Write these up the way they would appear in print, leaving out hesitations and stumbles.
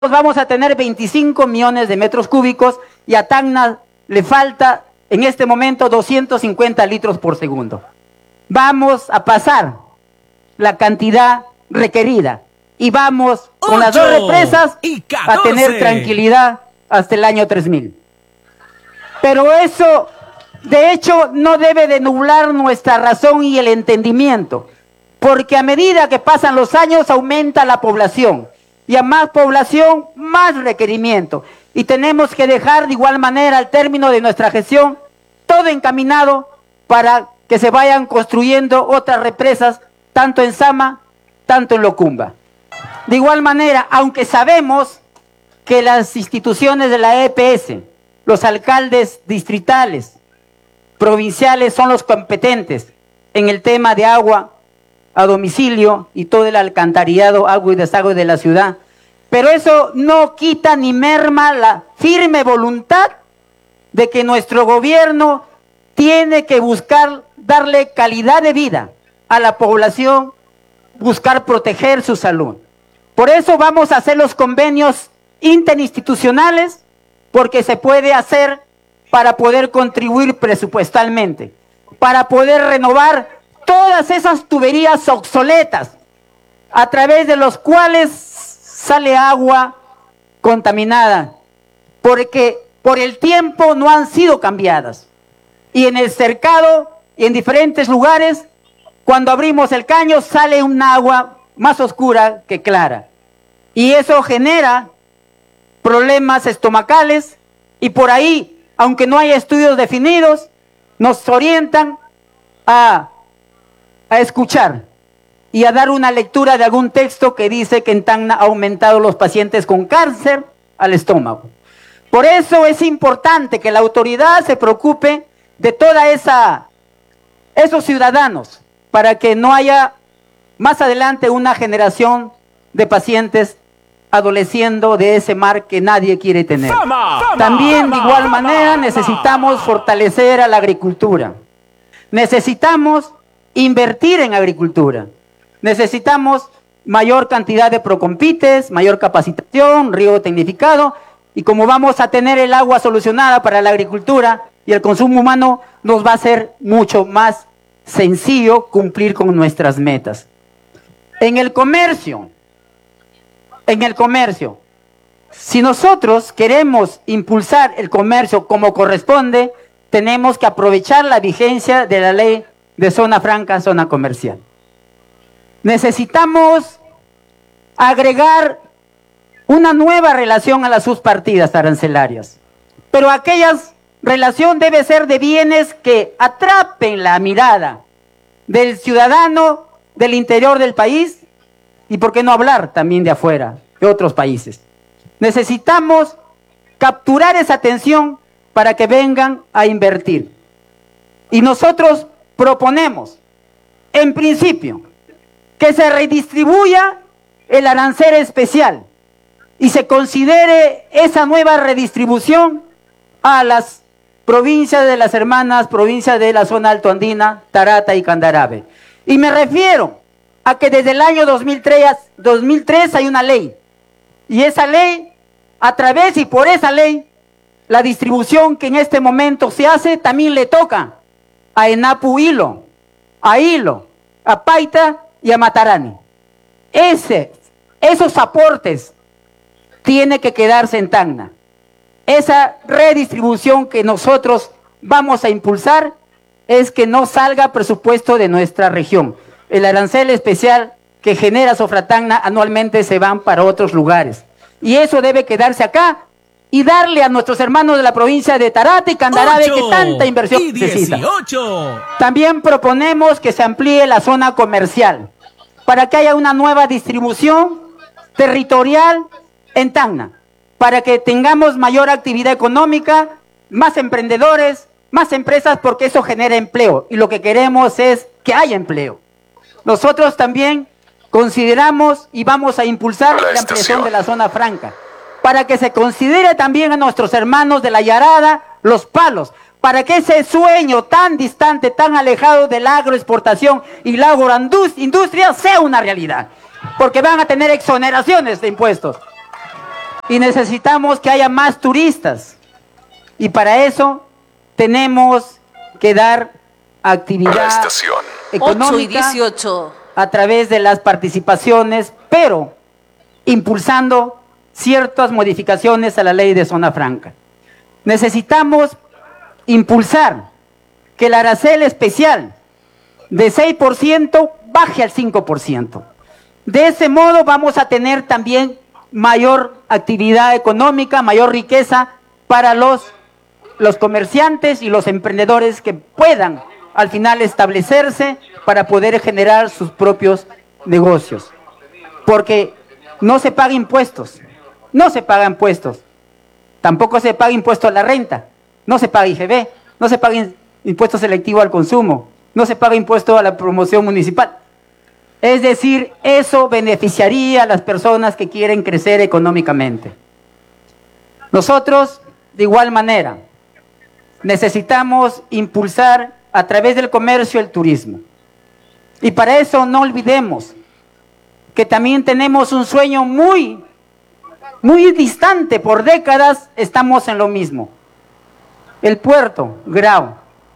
vamos a tener 25 millones de metros cúbicos y a Tacna le falta en este momento 250 litros por segundo. Vamos a pasar la cantidad requerida y vamos con las dos represas a tener tranquilidad hasta el año 3000. Pero eso, de hecho, no debe de nublar nuestra razón y el entendimiento, porque a medida que pasan los años aumenta la población. Y a más población, más requerimiento. Y tenemos que dejar de igual manera al término de nuestra gestión todo encaminado para que se vayan construyendo otras represas, tanto en Sama, tanto en Locumba. De igual manera, aunque sabemos que las instituciones de la EPS, los alcaldes distritales, provinciales son los competentes en el tema de agua a domicilio y todo el alcantarillado, agua y desagüe de la ciudad. Pero eso no quita ni merma la firme voluntad de que nuestro gobierno tiene que buscar darle calidad de vida a la población, buscar proteger su salud. Por eso vamos a hacer los convenios interinstitucionales, porque se puede hacer para poder contribuir presupuestalmente, para poder renovar todas esas tuberías obsoletas, a través de los cuales sale agua contaminada, porque por el tiempo no han sido cambiadas. Y en el cercado y en diferentes lugares, cuando abrimos el caño, sale un agua más oscura que clara. Y eso genera problemas estomacales, y por ahí, aunque no hay estudios definidos, nos orientan a escuchar y a dar una lectura de algún texto que dice que en Tacna ha aumentado los pacientes con cáncer al estómago. Por eso es importante que la autoridad se preocupe de toda esos ciudadanos, para que no haya más adelante una generación de pacientes adoleciendo de ese mar que nadie quiere tener. También de igual manera necesitamos fortalecer a la agricultura. Necesitamos invertir en agricultura. Necesitamos mayor cantidad de procompites, mayor capacitación, riego tecnificado, y como vamos a tener el agua solucionada para la agricultura y el consumo humano, nos va a ser mucho más sencillo cumplir con nuestras metas. En el comercio, si nosotros queremos impulsar el comercio como corresponde, tenemos que aprovechar la vigencia de la ley de zona franca, zona comercial. Necesitamos agregar una nueva relación a las subpartidas arancelarias, pero aquella relación debe ser de bienes que atrapen la mirada del ciudadano del interior del país, y por qué no hablar también de afuera, de otros países. Necesitamos capturar esa atención para que vengan a invertir. Y nosotros proponemos, en principio, que se redistribuya el arancel especial y se considere esa nueva redistribución a las provincias de las hermanas, provincias de la zona altoandina, Tarata y Candarave. Y me refiero a que desde el año 2003 hay una ley, y esa ley, a través y por esa ley, la distribución que en este momento se hace también le toca a Enapu Hilo, a Hilo, a Paita y a Matarani. Esos aportes tienen que quedarse en Tacna. Esa redistribución que nosotros vamos a impulsar es que no salga presupuesto de nuestra región. El arancel especial que genera Sofratacna anualmente se van para otros lugares. Y eso debe quedarse acá y darle a nuestros hermanos de la provincia de Tarata y Candarave que tanta inversión necesita. También proponemos que se amplíe la zona comercial para que haya una nueva distribución territorial en Tacna, para que tengamos mayor actividad económica, más emprendedores, más empresas, porque eso genera empleo y lo que queremos es que haya empleo. Nosotros también consideramos y vamos a impulsar la ampliación de la zona franca, para que se considere también a nuestros hermanos de la Yarada, Los Palos, para que ese sueño tan distante, tan alejado de la agroexportación y la agroindustria sea una realidad, porque van a tener exoneraciones de impuestos. y necesitamos que haya más turistas. Y para eso tenemos que dar actividad económica 8 y 18. a través de las participaciones, pero impulsando ciertas modificaciones a la ley de zona franca. Necesitamos impulsar que el arancel especial de 6% baje al 5%. De ese modo vamos a tener también mayor actividad económica, mayor riqueza para los comerciantes y los emprendedores que puedan al final establecerse para poder generar sus propios negocios. Porque no se paga impuestos, no se paga impuestos, tampoco se paga impuesto a la renta, no se paga IGB, no se paga impuesto selectivo al consumo, no se paga impuesto a la promoción municipal. Es decir, eso beneficiaría a las personas que quieren crecer económicamente. Nosotros, de igual manera, necesitamos impulsar a través del comercio el turismo. Y para eso no olvidemos que también tenemos un sueño muy distante, por décadas estamos en lo mismo. El puerto Grau.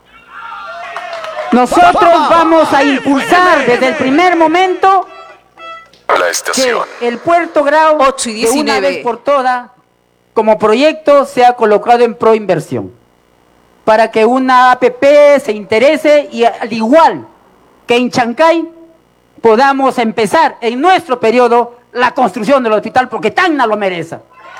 Nosotros vamos a impulsar desde el primer momento que el puerto Grau, 8 y 19. de una vez por todas, como proyecto, sea colocado en proinversión, para que una APP se interese y al igual que en Chancay podamos empezar en nuestro periodo la construcción del hospital, porque Tacna lo merece.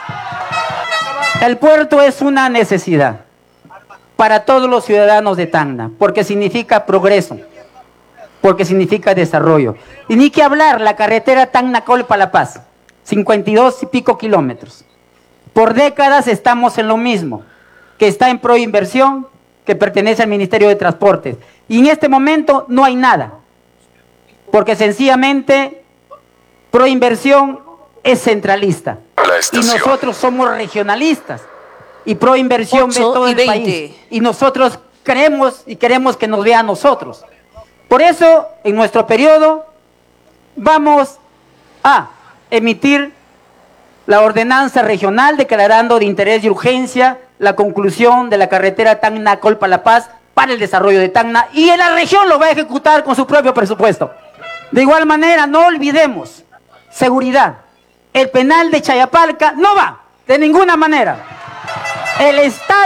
El puerto es una necesidad para todos los ciudadanos de Tacna, porque significa progreso, porque significa desarrollo. Y ni que hablar, la carretera Tacna-Colpa-La Paz, 52 y pico kilómetros. Por décadas estamos en lo mismo, que está en proinversión, que pertenece al Ministerio de Transportes. Y en este momento no hay nada, porque sencillamente proinversión es centralista y nosotros somos regionalistas. Y proinversión ve todo el país. Y nosotros creemos y queremos que nos vea a nosotros. Por eso, en nuestro periodo, vamos a emitir la ordenanza regional declarando de interés y urgencia la conclusión de la carretera Tacna-Colpa-La Paz para el desarrollo de Tacna, y en la región lo va a ejecutar con su propio presupuesto. De igual manera, no olvidemos seguridad. El penal de Chayapalca no va, de ninguna manera. El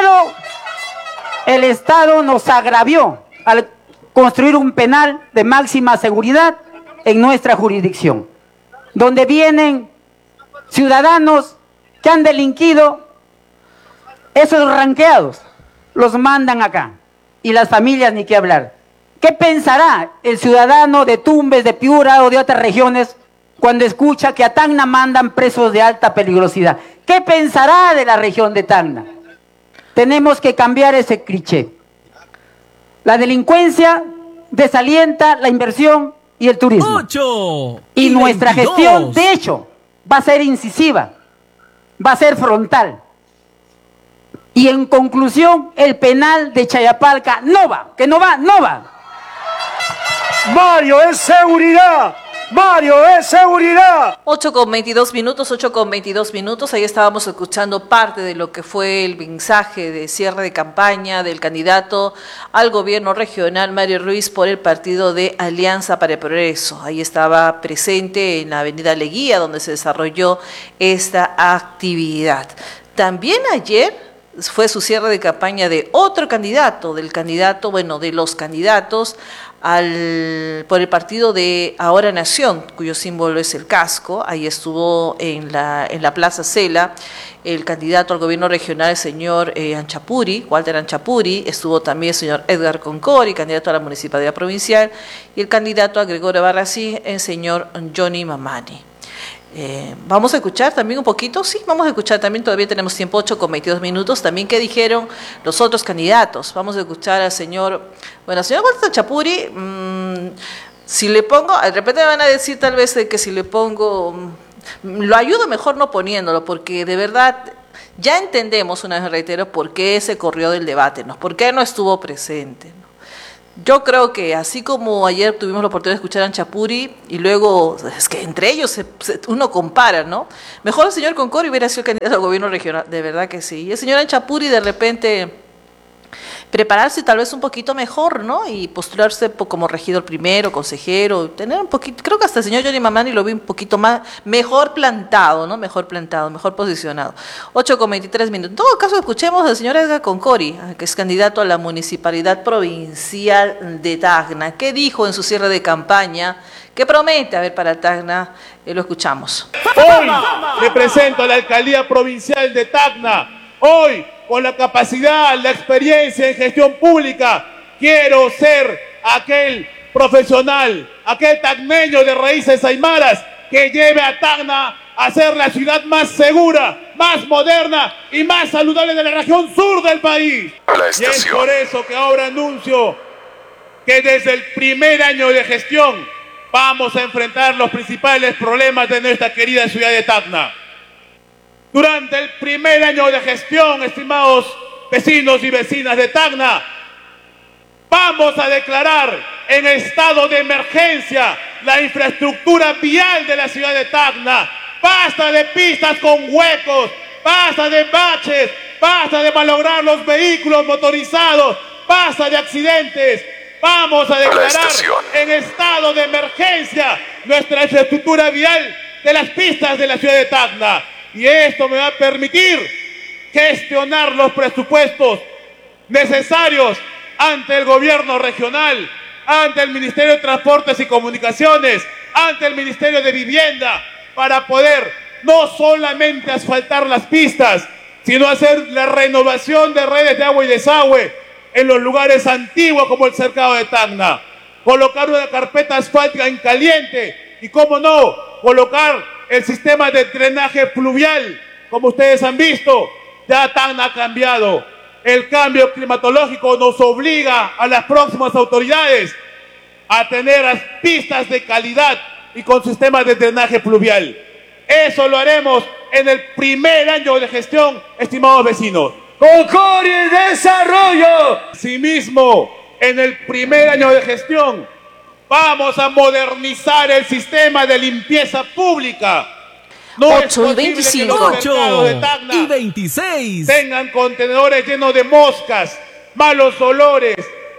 Estado nos agravió al construir un penal de máxima seguridad en nuestra jurisdicción, donde vienen ciudadanos que han delinquido, esos ranqueados los mandan acá, y las familias ni qué hablar. ¿Qué pensará el ciudadano de Tumbes, de Piura o de otras regiones cuando escucha que a Tacna mandan presos de alta peligrosidad? ¿Qué pensará de la región de Tacna? Tenemos que cambiar ese cliché. La delincuencia desalienta la inversión y el turismo. 8 y nuestra 22. gestión, de hecho, va a ser incisiva, va a ser frontal. Y en conclusión, el penal de Chayapalca no va, que no va, no va. Mario, es seguridad. Mario, es seguridad. 8 con 22 minutos, 8 con 22 minutos. Ahí estábamos escuchando parte de lo que fue el mensaje de cierre de campaña del candidato al gobierno regional, Mario Ruiz, por el partido de Alianza para el Progreso. Ahí estaba presente en la avenida Leguía, donde se desarrolló esta actividad. También ayer fue su cierre de campaña de otro candidato, de los candidatos por el partido de Ahora Nación, cuyo símbolo es el casco. Ahí estuvo en la Plaza Cela el candidato al gobierno regional, el señor Walter Anchapuri. Estuvo también el señor Edgar Concori, candidato a la municipalidad provincial, y el candidato a Gregorio Barrasí, el señor Johnny Mamani. Vamos a escuchar también un poquito, sí, vamos a escuchar también, todavía tenemos tiempo, 8 con 22 minutos, también qué dijeron los otros candidatos. Vamos a escuchar al señor Walter Chapuri. Si le pongo, de repente me van a decir tal vez que si le pongo, lo ayudo mejor no poniéndolo, porque de verdad ya entendemos, una vez reitero, por qué se corrió del debate, ¿no? Por qué no estuvo presente, ¿no? Yo creo que así como ayer tuvimos la oportunidad de escuchar a Anchapuri y luego es que entre ellos uno compara, ¿no? Mejor el señor Concori hubiera sido candidato al gobierno regional, de verdad que sí. Y el señor Anchapuri de repente prepararse tal vez un poquito mejor, ¿no? Y postularse como regidor primero, consejero, tener un poquito, creo que hasta el señor Johnny Mamani lo vi un poquito más, mejor plantado, ¿no? Mejor plantado, mejor posicionado. 8:23. En todo caso, escuchemos al señor Edgar Concori, que es candidato a la Municipalidad Provincial de Tacna. ¿Qué dijo en su cierre de campaña? ¿Qué promete? A ver, para Tacna, lo escuchamos. Hoy le presento a la Alcaldía Provincial de Tacna. Hoy, con la capacidad, la experiencia en gestión pública, quiero ser aquel profesional, aquel tacneño de raíces aymaras que lleve a Tacna a ser la ciudad más segura, más moderna y más saludable de la región sur del país. Y es por eso que ahora anuncio que desde el primer año de gestión vamos a enfrentar los principales problemas de nuestra querida ciudad de Tacna. Durante el primer año de gestión, estimados vecinos y vecinas de Tacna, vamos a declarar en estado de emergencia la infraestructura vial de la ciudad de Tacna. Basta de pistas con huecos, basta de baches, basta de malograr los vehículos motorizados, basta de accidentes. Vamos a declarar en estado de emergencia nuestra infraestructura vial de las pistas de la ciudad de Tacna. Y esto me va a permitir gestionar los presupuestos necesarios ante el gobierno regional, ante el Ministerio de Transportes y Comunicaciones, ante el Ministerio de Vivienda, para poder no solamente asfaltar las pistas, sino hacer la renovación de redes de agua y desagüe en los lugares antiguos como el cercado de Tacna, colocar una carpeta asfáltica en caliente y, cómo no, colocar el sistema de drenaje pluvial. Como ustedes han visto, ya Tacna ha cambiado. El cambio climatológico nos obliga a las próximas autoridades a tener las pistas de calidad y con sistemas de drenaje pluvial. Eso lo haremos en el primer año de gestión, estimados vecinos. Concori y desarrollo. Asimismo, en el primer año de gestión, vamos a modernizar el sistema de limpieza pública. No 8:25. 8:26. Tengan contenedores llenos de moscas, malos olores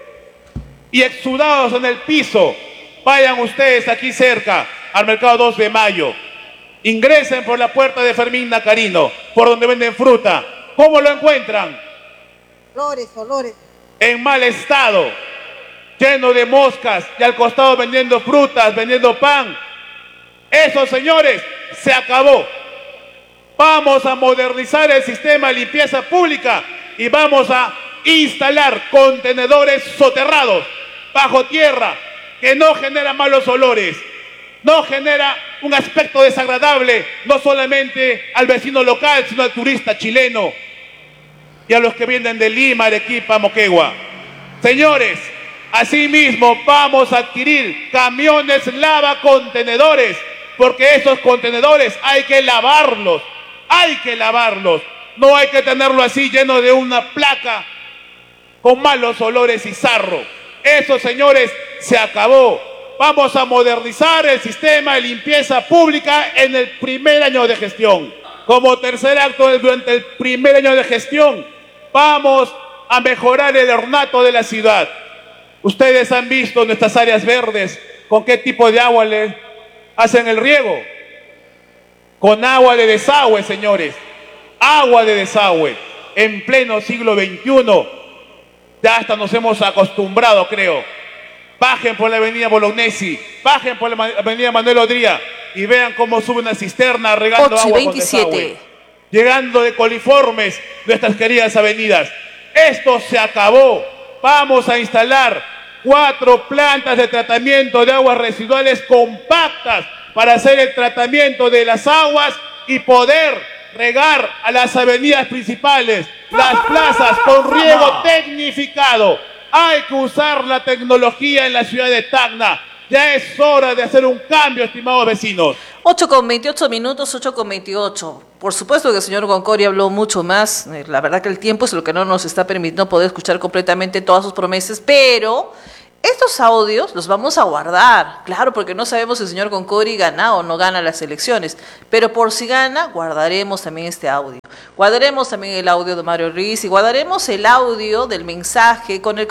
y exudados en el piso. Vayan ustedes aquí cerca, al mercado 2 de Mayo. Ingresen por la puerta de Fermín Nacarino, por donde venden fruta. ¿Cómo lo encuentran? Olores. En mal estado, lleno de moscas, y al costado vendiendo frutas, vendiendo pan. Eso, señores, se acabó. Vamos a modernizar el sistema de limpieza pública y vamos a instalar contenedores soterrados, bajo tierra, que no generan malos olores, no genera un aspecto desagradable, no solamente al vecino local, sino al turista chileno y a los que vienen de Lima, Arequipa, Moquegua. Señores, asimismo vamos a adquirir camiones lavacontenedores, porque esos contenedores hay que lavarlos, no hay que tenerlo así lleno de una placa con malos olores y sarro. Eso, señores, se acabó. Vamos a modernizar el sistema de limpieza pública en el primer año de gestión. Como tercer acto, durante el primer año de gestión, vamos a mejorar el ornato de la ciudad. Ustedes han visto nuestras áreas verdes, con qué tipo de agua le hacen el riego. Con agua de desagüe, señores. Agua de desagüe. En pleno siglo XXI. Ya hasta nos hemos acostumbrado, creo. Bajen por la avenida Bolognesi, bajen por la avenida Manuel Odría y vean cómo sube una cisterna regando agua con desagüe. Llegando de coliformes nuestras queridas avenidas. Esto se acabó. Vamos a instalar 4 plantas de tratamiento de aguas residuales compactas para hacer el tratamiento de las aguas y poder regar a las avenidas principales, las plazas con riego tecnificado. Hay que usar la tecnología en la ciudad de Tacna. Ya es hora de hacer un cambio, estimados vecinos. 8:28, 8:28. Por supuesto que el señor Concori habló mucho más. La verdad que el tiempo es lo que no nos está permitiendo poder escuchar completamente todas sus promesas, pero Estos audios los vamos a guardar, claro, porque no sabemos si el señor Concori gana o no gana las elecciones, pero por si gana, guardaremos también este audio. Guardaremos también el audio de Mario Ruiz y guardaremos el audio del mensaje con el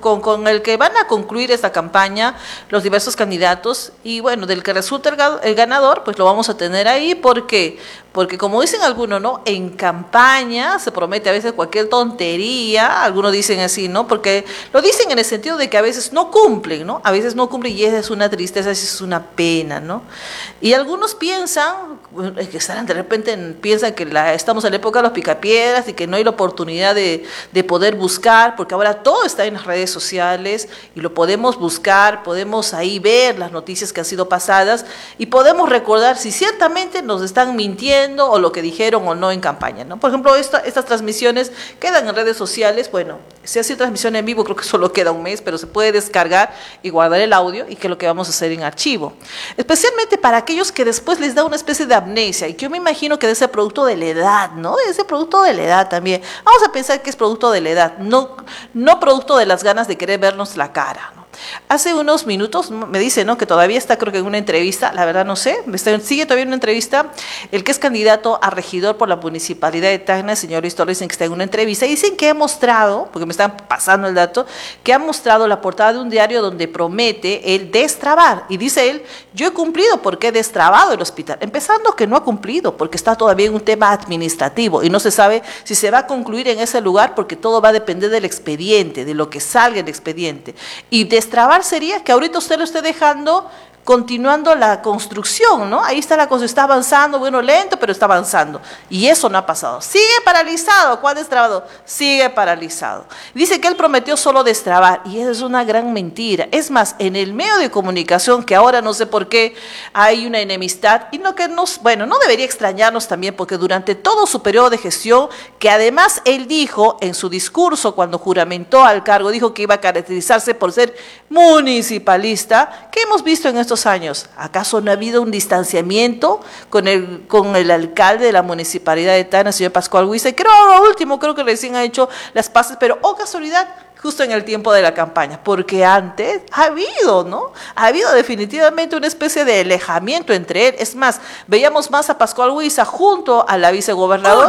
que van a concluir esta campaña los diversos candidatos y bueno, del que resulta el ganador, pues lo vamos a tener ahí. ¿Por qué? Porque como dicen algunos, ¿no? En campaña se promete a veces cualquier tontería, algunos dicen así, ¿no? Porque lo dicen en el sentido de que a veces no cumplen, ¿no? A veces no cumplen y esa es una tristeza, esa es una pena, ¿no? Y algunos piensan, que están de repente piensan que estamos en la época de los picapiedras y que no hay la oportunidad de poder buscar, porque ahora todo está en las redes sociales y lo podemos buscar, podemos ahí ver las noticias que han sido pasadas y podemos recordar si ciertamente nos están mintiendo o lo que dijeron o no en campaña, ¿no? Por ejemplo, estas transmisiones quedan en redes sociales, bueno, si hace transmisión en vivo creo que solo queda un mes, pero se puede descargar y guardar el audio y que es lo que vamos a hacer en archivo. Especialmente para aquellos que después les da una especie de amnesia y que yo me imagino que debe ser producto de la edad, ¿no? Debe ser producto de la edad también. Vamos a pensar que es producto de la edad, no producto de las ganas de querer vernos la cara, ¿no? Hace unos minutos me dice, ¿no?, que todavía está, creo que en una entrevista, la verdad no sé, sigue todavía en una entrevista, el que es candidato a regidor por la municipalidad de Tacna, el señor Luis Torres, dicen que está en una entrevista y dicen que ha mostrado, porque me están pasando el dato, que ha mostrado la portada de un diario donde promete el destrabar, y dice él, yo he cumplido porque he destrabado el hospital, empezando que no ha cumplido, porque está todavía en un tema administrativo y no se sabe si se va a concluir en ese lugar porque todo va a depender del expediente, de lo que salga el expediente, y destrabar sería que ahorita usted lo esté dejando continuando la construcción, ¿no? Ahí está la cosa, está avanzando, bueno, lento, pero está avanzando. Y eso no ha pasado. Sigue paralizado. ¿Cuál destrabado? Sigue paralizado. Dice que él prometió solo destrabar, y eso es una gran mentira. Es más, en el medio de comunicación, que ahora no sé por qué hay una enemistad, y no debería extrañarnos también, porque durante todo su periodo de gestión, que además él dijo en su discurso, cuando juramentó al cargo, dijo que iba a caracterizarse por ser municipalista, ¿qué hemos visto en estos años? ¿Acaso no ha habido un distanciamiento con el alcalde de la municipalidad de Tacna, señor Pascual Huiza? Y creo que recién ha hecho las paces, pero casualidad, justo en el tiempo de la campaña, porque antes ha habido, ¿no? Ha habido definitivamente una especie de alejamiento entre él. Es más, veíamos más a Pascual Huiza junto a la vicegobernadora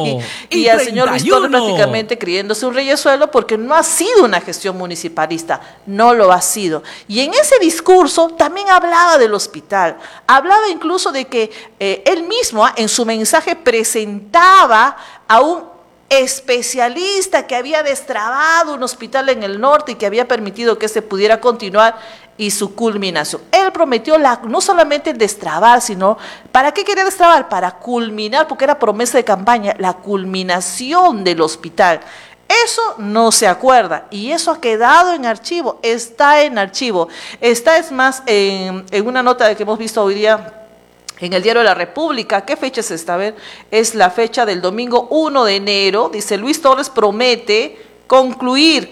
y al señor Luis Torres prácticamente creyéndose un reyesuelo, porque no ha sido una gestión municipalista, no lo ha sido. Y en ese discurso también hablaba del hospital, hablaba incluso de que él mismo en su mensaje presentaba a un especialista que había destrabado un hospital en el norte y que había permitido que se pudiera continuar y su culminación. Él prometió no solamente el destrabar, sino, ¿para qué quería destrabar? Para culminar, porque era promesa de campaña, la culminación del hospital. Eso no se acuerda y eso ha quedado en archivo, está en archivo. Está, es más, en una nota que hemos visto hoy día en el Diario de la República. ¿Qué fecha es esta? A ver, es la fecha del domingo 1 de enero. Dice, Luis Torres promete concluir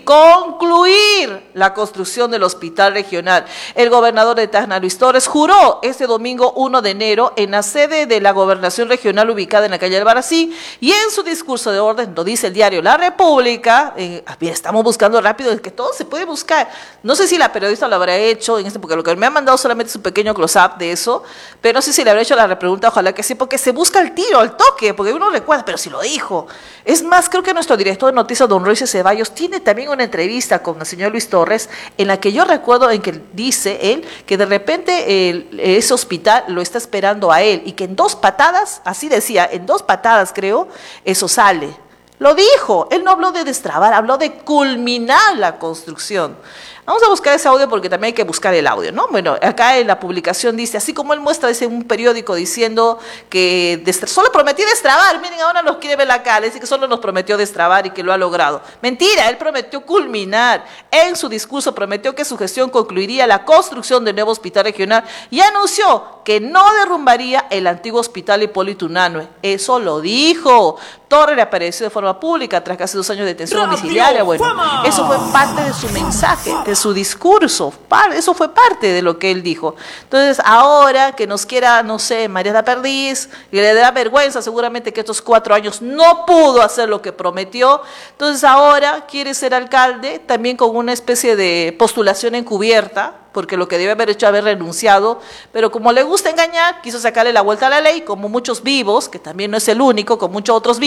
la construcción del hospital regional. El gobernador de Tacna, Luis Torres, juró este domingo 1 de enero en la sede de la gobernación regional ubicada en la calle Albarracín, y en su discurso de orden, lo dice el diario La República, estamos buscando rápido, es que todo se puede buscar. No sé si la periodista lo habrá hecho, porque lo que me ha mandado solamente es un pequeño close-up de eso, pero no sé si le habrá hecho la repregunta, ojalá que sí, porque se busca el tiro, al toque, porque uno recuerda, pero si lo dijo. Es más, creo que nuestro director de noticias, don Royce Ceballos, tiene también una entrevista con el señor Luis Torres, en la que yo recuerdo en que dice él que de repente ese hospital lo está esperando a él y que en 2 patadas, así decía, en 2 patadas creo, eso sale. Lo dijo, él no habló de destrabar, habló de culminar la construcción. Vamos a buscar ese audio porque también hay que buscar el audio, ¿no? Bueno, acá en la publicación dice, así como él muestra ese un periódico diciendo que solo prometió destrabar, miren, ahora nos quiere ver la cara, dice que solo nos prometió destrabar y que lo ha logrado. Mentira, él prometió culminar. En su discurso prometió que su gestión concluiría la construcción del nuevo hospital regional y anunció que no derrumbaría el antiguo hospital Hipólito Unanue. Eso lo dijo. Torres reapareció de forma pública tras casi 2 años de detención domiciliaria. Bueno, eso fue parte de su mensaje su discurso, eso fue parte de lo que él dijo. Entonces, ahora que nos quiera, no sé, María la Perdiz, y le da vergüenza seguramente que estos 4 años no pudo hacer lo que prometió, entonces ahora quiere ser alcalde también con una especie de postulación encubierta, porque lo que debe haber hecho es haber renunciado, pero como le gusta engañar, quiso sacarle la vuelta a la ley, como muchos vivos, que también no es el único, con muchos otros vivos,